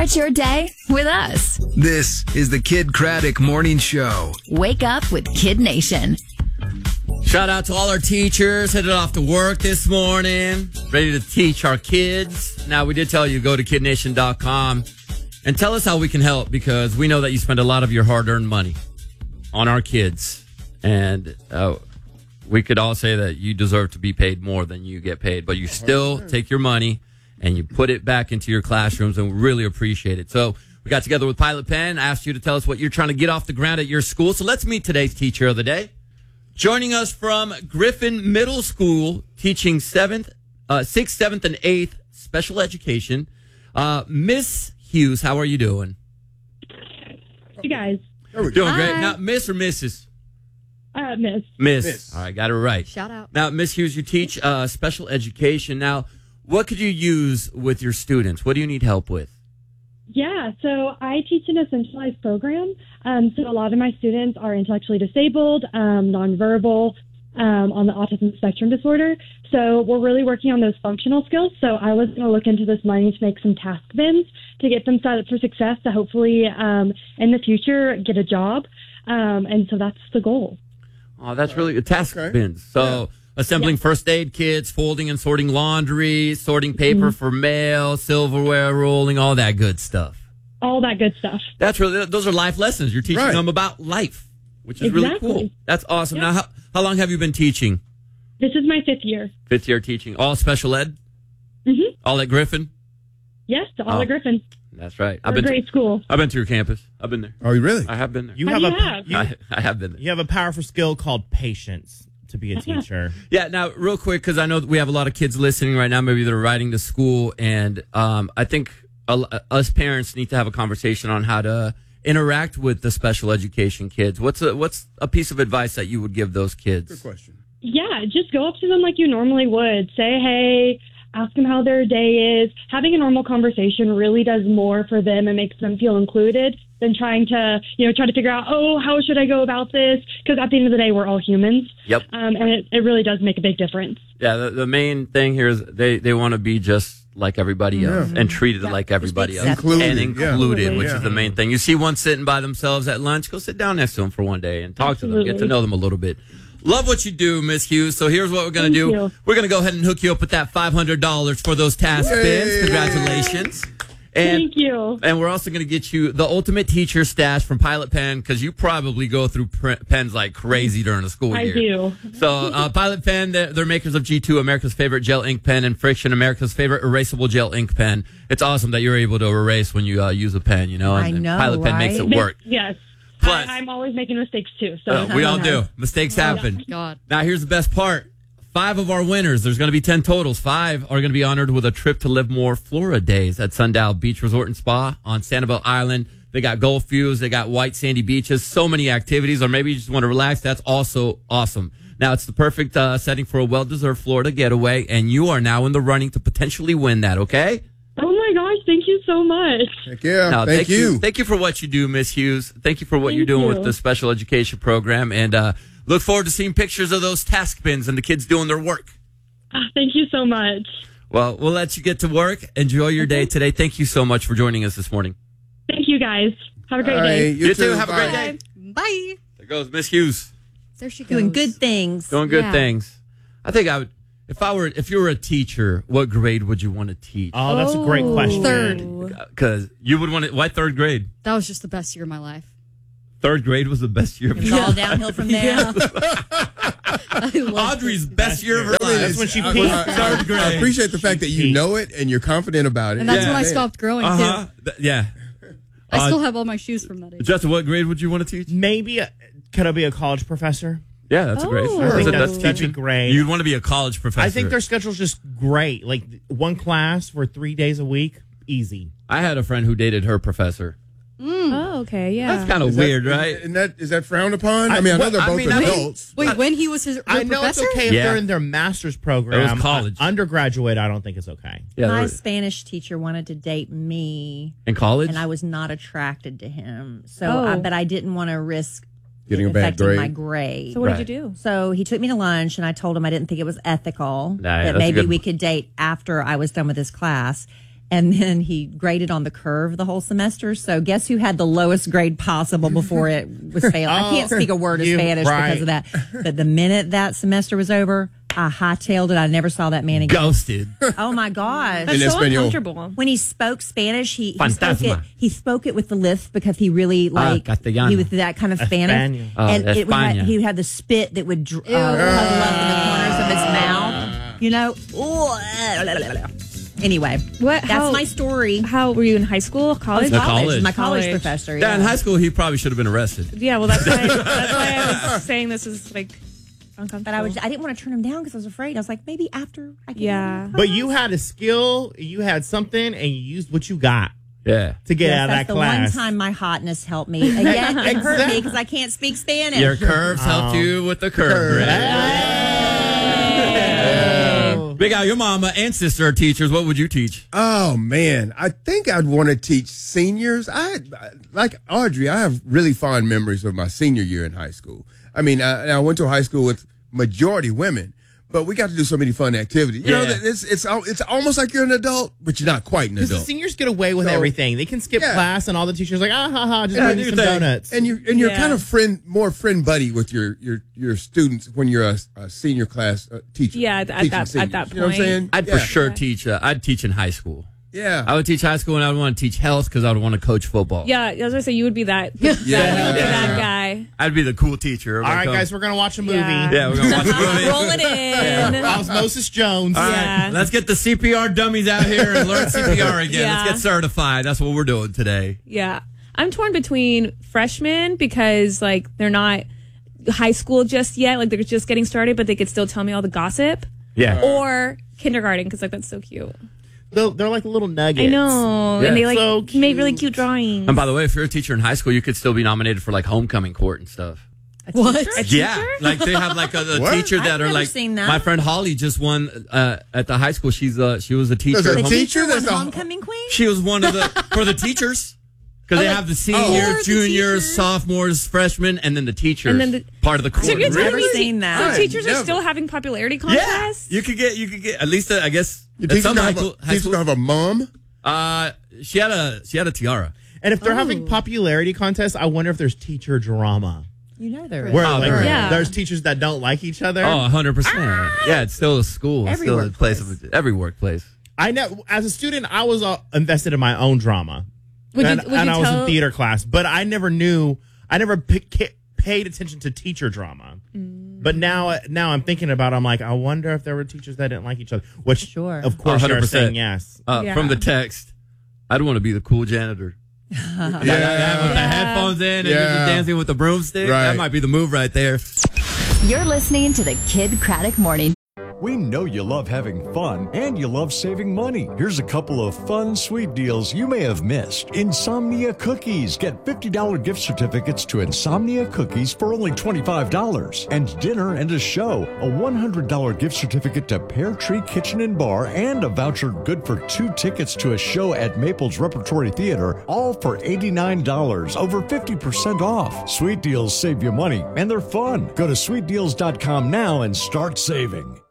Start your day with us. This is the Kid Craddock Morning Show. Wake up with Kid Nation. Shout out to all our teachers headed off to work this morning, ready to teach our kids. Now, we did tell you, go to kidnation.com and tell us how we can help, because we know that you spend a lot of your hard-earned money on our kids. And we could all say that you deserve to be paid more than you get paid, but you still take your money and you put it back into your classrooms, and we really appreciate it. So we got together with Pilot Pen, asked you to tell us what you're trying to get off the ground at your school. So let's meet today's teacher of the day. Joining us from Griffin Middle School, teaching 6th, 7th, and 8th special education, Miss Hughes. How are you doing? You guys. Doing great. Now, Miss or Mrs.? Miss. All right, got it right. Shout out. Now, Miss Hughes, you teach special education. Now, what could you use with your students? What do you need help with? Yeah, so I teach an essentialized program. So a lot of my students are intellectually disabled, nonverbal, on the autism spectrum disorder. So we're really working on those functional skills. So I was going to look into this money to make some task bins to get them set up for success to hopefully in the future get a job. And so that's the goal. Oh, that's really good. Task bins. So assembling first aid kits, folding and sorting laundry, sorting paper for mail, silverware rolling, all that good stuff. All that good stuff. That's really, those are life lessons. You're teaching them about life, which is really cool. That's awesome. Now, how long have you been teaching? This is my 5th year. 5th year teaching. All special ed? Mm-hmm. All at Griffin? Yes, all at Griffin. That's right. We're a great school. I've been to your campus. I've been there. Oh, you really? I have been there. I have been there. You have a powerful skill called patience to be a teacher. Yeah. Now, real quick, because I know we have a lot of kids listening right now. Maybe they're riding to school, and I think us parents need to have a conversation on how to interact with the special education kids. What's a piece of advice that you would give those kids? Good question. Yeah, just go up to them like you normally would. Say, hey, ask them how their day is. Having a normal conversation really does more for them and makes them feel included than trying to, try to figure out, how should I go about this? Because at the end of the day, we're all humans. Yep. And it really does make a big difference. Yeah, the main thing here is they want to be just like everybody else and treated like everybody else. Included, which is the main thing. You see one sitting by themselves at lunch, go sit down next to them for one day and talk to them, get to know them a little bit. Love what you do, Miss Hughes. So here's what we're going to do. We're going to go ahead and hook you up with that $500 for those task bins. Congratulations. Thank you. And we're also going to get you the ultimate teacher stash from Pilot Pen, because you probably go through pens like crazy during the school year. I do. So Pilot Pen, they're makers of G2, America's favorite gel ink pen, and Friction, America's favorite erasable gel ink pen. It's awesome that you're able to erase when you use a pen, and I know, Pilot Pen makes it work. Yes. Plus, I'm always making mistakes, too. So we all do. Mistakes happen. Oh, God. Now, here's the best part. 5 of our winners, there's going to be 10 totals. 5 are going to be honored with a trip to Livermore, Florida days at Sundial Beach Resort and Spa on Sanibel Island. They got Gulf views. They got white sandy beaches. So many activities. Or maybe you just want to relax. That's also awesome. Now, it's the perfect setting for a well-deserved Florida getaway, and you are now in the running to potentially win that, okay? Oh, my gosh. Thank you so much. Heck yeah. No, thank you. Thank you for what you do, Miss Hughes. Thank you for what you're doing with the special education program. And look forward to seeing pictures of those task bins and the kids doing their work. Thank you so much. Well, we'll let you get to work. Enjoy your day today. Thank you so much for joining us this morning. Thank you, guys. Have a great day. You too. Have a great day. Bye. There goes Miss Hughes. There she goes. Doing good things. Doing good things. I think I would. If you were a teacher, what grade would you want to teach? Oh, that's a great question. 3rd. Because you would want to. Why 3rd grade? That was just the best year of my life. 3rd grade was the best year of It's all downhill from there. Audrey's best year of her life. That's when she peaked. 3rd grade. I appreciate the fact that you know it and you're confident about it. And that's when I stopped growing, too. Yeah. I still have all my shoes from that age. Justin, what grade would you want to teach? Maybe, could I be a college professor? Yeah, that's a great. I think that's teaching. great. You'd want to be a college professor. I think their schedule's just great. Like one class for 3 days a week, easy. I had a friend who dated her professor. Oh, okay, yeah. That's kind of weird, right? Is that frowned upon? I know they're both adults. Wait, when he was her I know professor? it's okay if they're in their master's program. It was college. Undergraduate, I don't think it's okay. Yeah, My Spanish teacher wanted to date me. In college? And I was not attracted to him. So, but I didn't want to risk getting a bad grade. My grade. So what did you do? So he took me to lunch, and I told him I didn't think it was ethical, Nah, that that's maybe good. we could date after I was done with his class. And then he graded on the curve the whole semester. So guess who had the lowest grade possible before it was failed? I can't speak a word of Spanish because of that. But the minute that semester was over, I hightailed it. I never saw that man again. Ghosted. Oh my gosh. That's so uncomfortable. When he spoke Spanish, he spoke it with the lisp because he really he was that kind of Spanish. And he had the spit that would puddle up in the corners of his mouth. You know? Anyway, that's my story. How were you in high school, college? My college professor. Yeah, in high school, he probably should have been arrested. Yeah, well, that's why I was saying this is like uncomfortable. But I didn't want to turn him down because I was afraid. I was like, maybe after I can. Yeah. But you had a skill, you had something, and you used what you got. Yeah. To get out of that class. The one time my hotness helped me. Again, it hurt me because I can't speak Spanish. Your curves helped you with the curve. Big Al, your mama and sister are teachers. What would you teach? Oh, man. I think I'd want to teach seniors. Like Audrey, I have really fond memories of my senior year in high school. I mean, I went to a high school with majority women, but we got to do so many fun activities. You know, it's almost like you're an adult, but you're not quite an adult. Because the seniors get away with everything. They can skip class, and all the teachers are like, just bring me some donuts. And you're kind of more friend buddy with your students when you're a senior class teacher. Yeah, at that point. You know what I'm saying? I'd for sure teach. I'd teach in high school. Yeah, I would teach high school, and I would want to teach health because I would want to coach football. Yeah, I was gonna say you would be that. That guy. I'd be the cool teacher. All right, guys, we're gonna watch a movie. Yeah, we're gonna watch a movie. Roll it in. Osmosis Jones. All right, let's get the CPR dummies out here and learn CPR again. Yeah. Let's get certified. That's what we're doing today. Yeah, I'm torn between freshmen because like they're not high school just yet, like they're just getting started, but they could still tell me all the gossip. Yeah. Or kindergarten because like that's so cute. They're like little nuggets. I know. Yeah. And they like So made really cute drawings. And by the way, if you're a teacher in high school, you could still be nominated for like homecoming court and stuff. What? A teacher? Yeah, like they have like a teacher that I've are never like. seen that. My friend Holly just won at the high school. She was a teacher. There's a The teacher? was There's a- homecoming queen? She was one of the for the teachers because they have the seniors, juniors, sophomores, freshmen, and then the teachers. And then part of the course. So you're telling Never me seen that. So teachers are Never. still having popularity Yeah, contests? you could get at least I guess. Your at teacher some gonna high have school. a mom? She had a tiara. And if they're having popularity contests, I wonder if there's teacher drama. You know there is. Where Yeah. there's teachers that don't like each other. Oh, 100%. Yeah, it's still a school. It's Every still workplace. a place of every workplace. I know. As a student, I was invested in my own drama. Would and you I was tell- in theater class, but I never paid attention to teacher drama. But now I'm thinking about it, I'm like, I wonder if there were teachers that didn't like each other. Which, Sure. of course, you're 100%. saying yes. Yeah. From the text, I'd want to be the cool janitor. With the headphones in and you're just dancing with the broomstick. Right. That might be the move right there. You're listening to the Kid Craddock Morning. We know you love having fun and you love saving money. Here's a couple of fun, sweet deals you may have missed. Insomnia Cookies. Get $50 gift certificates to Insomnia Cookies for only $25. And dinner and a show. A $100 gift certificate to Pear Tree Kitchen and Bar and a voucher good for 2 tickets to a show at Maples Repertory Theater, all for $89. Over 50% off. Sweet deals save you money and they're fun. Go to sweetdeals.com now and start saving.